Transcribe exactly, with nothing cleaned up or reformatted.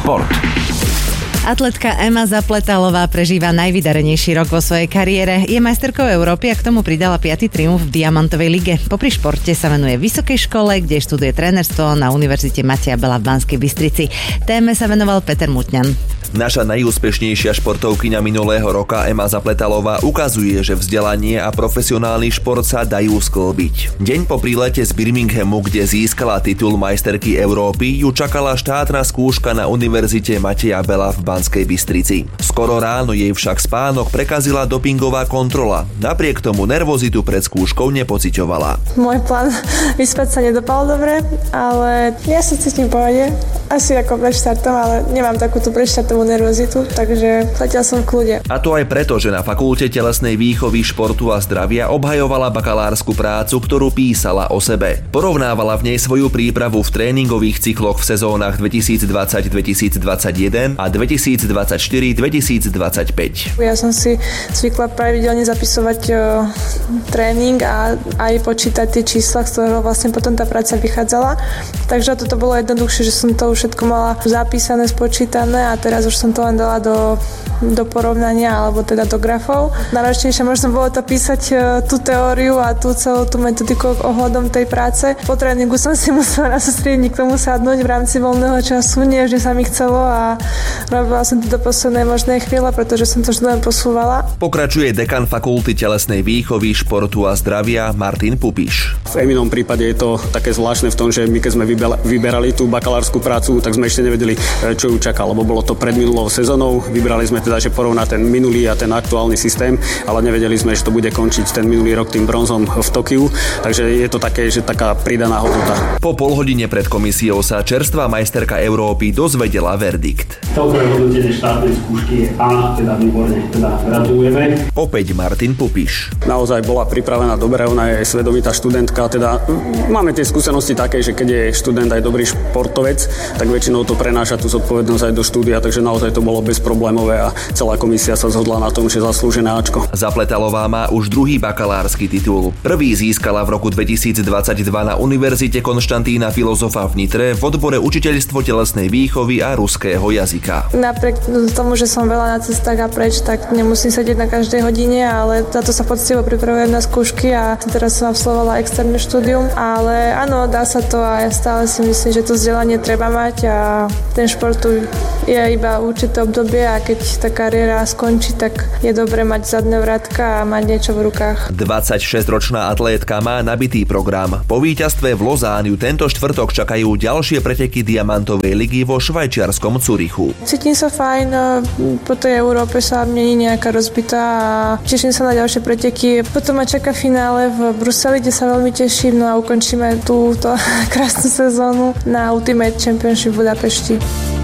šport. Atletka Ema Zapletalová prežíva najvydarenejší rok vo svojej kariére. Je majsterkou Európy a k tomu pridala piaty triumf v Diamantovej lige. Popri športe sa venuje vysokej škole, kde študuje trénerstvo na Univerzite Mateja Bela v Banskej Bystrici. Téme sa venoval Peter Mutňan. Naša najúspešnejšia športovkyňa minulého roka Ema Zapletalová ukazuje, že vzdelanie a profesionálny šport sa dajú sklbiť. Deň po prílete z Birminghamu, kde získala titul majsterky Európy, ju čakala štátna skúška na Univerzite Mateja Bela v Banskej Bystrici. Skoro ráno jej však spánok prekazila dopingová kontrola. Napriek tomu nervozitu pred skúškou nepociťovala. Môj plán vyspať sa nedopadol dobre, ale ja sa cítim v pohode. Asi ako pred štartom, ale nemám takúto predštartovú nervozitu, takže zatiaľ som v kľude. A to aj preto, že na Fakulte telesnej výchovy, športu a zdravia obhajovala bakalársku prácu, ktorú písala o sebe. Porovnávala v nej svoju prípravu v tréningových cykloch v sezónach dvetisícdvadsať dvetisícdvadsaťjeden a dvetisícdvadsaťštyri dvetisícdvadsaťpäť. Ja som si zvykla pravidelne zapisovať o, tréning a aj počítať tie čísla, z ktorého vlastne potom tá práca vychádzala. Takže toto bolo jednoduchšie, že som to všetko mala zapísané, spočítané a teraz už som to len dala do, do porovnania alebo teda do grafov. Náročnejšie možno bolo to písať tú teóriu a tú celú tú metodiku ohľadom tej práce. Po tréningu som si musela na sústredení k tomu sadnúť v rámci voľného času, nie že sa mi chcelo a robila som to do poslednej možnej chvíle, pretože som to vždy len posúvala. Pokračuje dekan Fakulty telesnej výchovy, športu a zdravia Martin Pupiš. V Eminom prípade je to také zvláštne v tom, že my keď sme vyberali tú bakalárskú prácu, tak sme ešte nevedeli, čo ju čaká, lebo bolo to pred minulou sezónou. Vybrali sme teda, že porovná ten minulý a ten aktuálny systém, ale nevedeli sme, že to bude končiť ten minulý rok tým bronzom v Tokiu, takže je to také, že taká pridaná hodnota. Po pol hodine pred komisiou sa čerstvá majsterka Európy dozvedela verdikt. Celkové hodnotenie štátnej skúšky je A, teda výborne, teda gratulujeme. Opäť Martin Pupiš. Naozaj bola pripravená dobre, ona je svedomitá študentka, teda máme tie skúsenosti také, že keď je študent aj dobrý športovec, tak väčšinou to prenáša tú zodpovednosť aj do štúdia, takže naozaj to bolo bezproblémové a celá komisia sa zhodla na tom, že zaslúžené Ačko. Zapletalová má už druhý bakalársky titul. Prvý získala v roku dvetisícdvadsaťdva na Univerzite Konštantína Filozofa v Nitre v odbore učiteľstvo telesnej výchovy a ruského jazyka. Napriek tomu, že som veľa na cestách a preč, tak nemusím sedieť na každej hodine, ale za to sa poctivo pripravujem na skúšky a teraz som absolvovala externé štúdium, ale áno, dá sa to a ja stále si myslím, že to vzdelanie treba mať a ten šport tu je iba určité obdobie a keď tá kariéra skončí, tak je dobre mať zadné vrátka a mať niečo v rukách. dvadsaťšesťročná atlétka má nabitý program. Po víťazstve v Lausanne tento štvrtok čakajú ďalšie preteky Diamantovej ligy vo švajčiarskom Zürichu. Cítim sa fajn, po tej Európe sa mne nejaká rozbitá a teším sa na ďalšie preteky. Potom ma čaká finále v Bruseli, kde sa veľmi teším, no a ukončíme túto krásnu sezónu na Ultimate Championship v Budapešti.